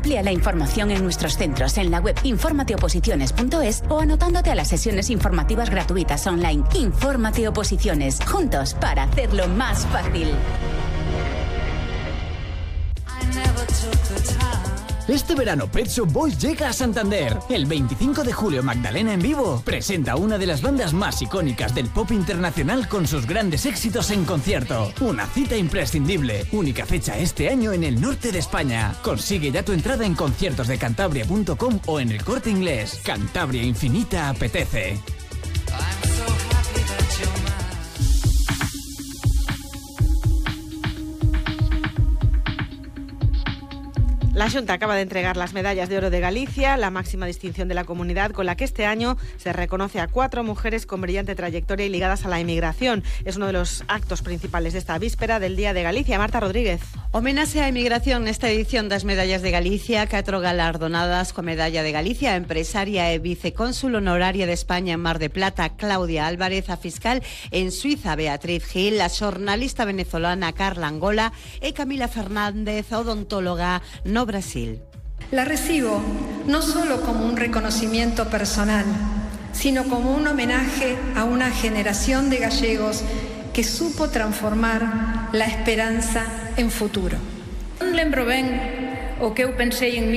Amplía la información en nuestros centros en la web informateoposiciones.es o anotándote a las sesiones informativas gratuitas online. Infórmate Oposiciones, juntos para hacerlo más fácil. Este verano Pet Shop Boys llega a Santander. El 25 de julio Magdalena en vivo presenta una de las bandas más icónicas del pop internacional con sus grandes éxitos en concierto. Una cita imprescindible. Única fecha este año en el norte de España. Consigue ya tu entrada en conciertosdecantabria.com o en El Corte Inglés. Cantabria Infinita apetece. La Xunta acaba de entregar las medallas de oro de Galicia, la máxima distinción de la comunidad, con la que este año se reconoce a 4 mujeres con brillante trayectoria y ligadas a la emigración. Es uno de los actos principales de esta víspera del Día de Galicia. Marta Rodríguez. Homenaxe á emigración nesta edición das medallas de Galicia, 4 galardonadas coa medalla de Galicia, a empresaria e vicecónsul honoraria de España en Mar de Plata, Claudia Álvarez, a fiscal en Suiza, Beatriz Gil, a xornalista venezolana Carla Angola e Camila Fernández, odontóloga no Brasil. La recibo no solo como un reconocimiento personal, sino como un homenaje a una generación de gallegos que supo transformar la esperanza en futuro. Non lembro ben o que eu pensei en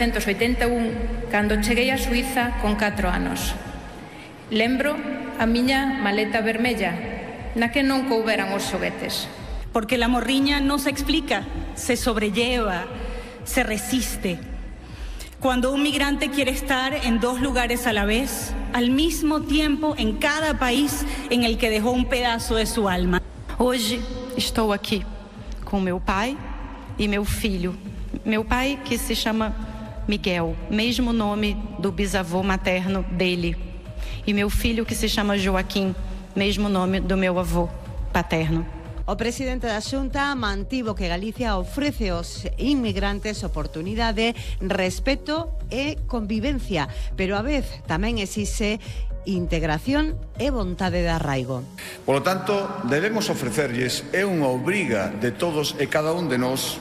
1981 cando cheguei a Suiza con 4 anos. Lembro a miña maleta vermella, na que non couberan os xoguetes. Porque la morriña no se explica, se sobrelleva, se resiste. Cuando un migrante quiere estar en 2 lugares a la vez, al mismo tiempo en cada país en el que dejó un pedazo de su alma. Hoje estou aqui com meu pai e meu filho. Meu pai, que se chama Miguel, mesmo nome do bisavô materno dele. E meu filho, que se chama Joaquim, mesmo nome do meu avô paterno. O presidente da Xunta mantivo que Galicia ofrece aos inmigrantes oportunidade, respeto e convivencia, pero a vez tamén exixe integración e vontade de arraigo. Por lo tanto, debemos ofrecerlles, é unha obriga de todos e cada un de nós,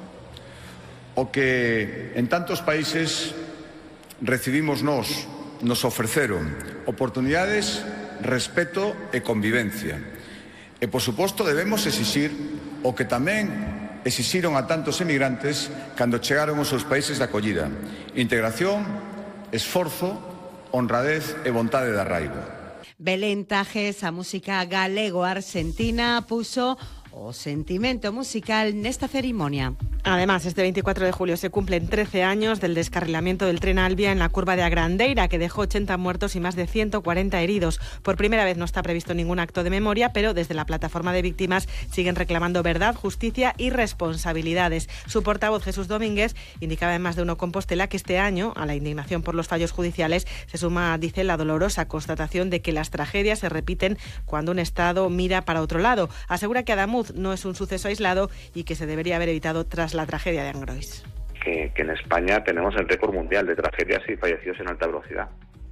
o que en tantos países recibimos nos ofreceron oportunidades, respeto e convivencia. E, por suposto, debemos exixir o que tamén exixiron a tantos emigrantes cando chegaron aos seus países de acollida: integración, esforzo, honradez e vontade de arraigo. Belén Tajes, a música galego-argentina, puso o sentimento musical nesta cerimonia. Además, este 24 de julio se cumplen 13 años del descarrilamiento del tren Albia en la curva de Agrandeira, que dejó 80 muertos y más de 140 heridos. Por primera vez no está previsto ningún acto de memoria, pero desde la plataforma de víctimas siguen reclamando verdad, justicia y responsabilidades. Su portavoz, Jesús Domínguez, indicaba en Más de Uno Compostela que este año, a la indignación por los fallos judiciales, se suma, dice, la dolorosa constatación de que las tragedias se repiten cuando un Estado mira para otro lado. Asegura que Adamuz no es un suceso aislado y que se debería haber evitado tras la tragedia de Angrois. Que en España tenemos el récord mundial de tragedias y fallecidos en alta velocidad,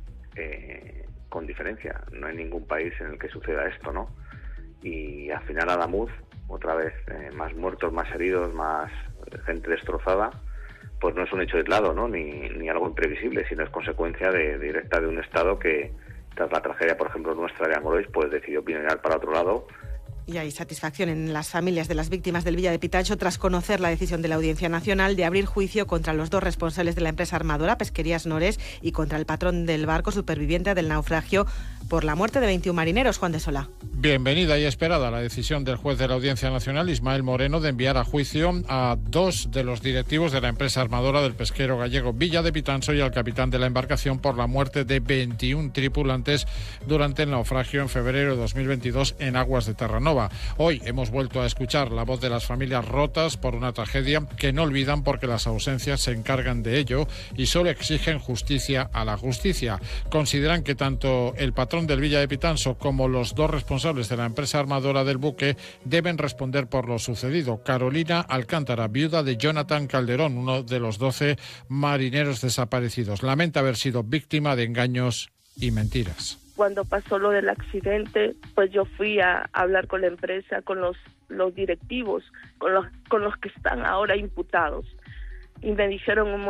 con diferencia. No hay ningún país en el que suceda esto, ¿no? Y al final Adamuz, otra vez, más muertos, más heridos, más gente destrozada, pues no es un hecho aislado, ¿no? Ni algo imprevisible, sino es consecuencia directa de un Estado que, tras la tragedia, por ejemplo, nuestra de Angrois, pues decidió mirar para otro lado. Y hay satisfacción en las familias de las víctimas del Villa de Pitancho tras conocer la decisión de la Audiencia Nacional de abrir juicio contra los 2 responsables de la empresa armadora Pesquerías Nores y contra el patrón del barco superviviente del naufragio por la muerte de 21 marineros. Juan de Solá. Bienvenida y esperada la decisión del juez de la Audiencia Nacional, Ismael Moreno, de enviar a juicio a 2 de los directivos de la empresa armadora del pesquero gallego Villa de Pitancho y al capitán de la embarcación por la muerte de 21 tripulantes durante el naufragio en febrero de 2022 en aguas de Terranova. Hoy hemos vuelto a escuchar la voz de las familias rotas por una tragedia que no olvidan porque las ausencias se encargan de ello y solo exigen justicia a la justicia. Consideran que tanto el patrón del Villa de Pitancho como los 2 responsables de la empresa armadora del buque deben responder por lo sucedido. Carolina Alcántara, viuda de Jonathan Calderón, uno de los 12 marineros desaparecidos, lamenta haber sido víctima de engaños y mentiras. Cuando pasó lo del accidente, pues yo fui a hablar con la empresa, con los directivos, con los que están ahora imputados, y me dijeron un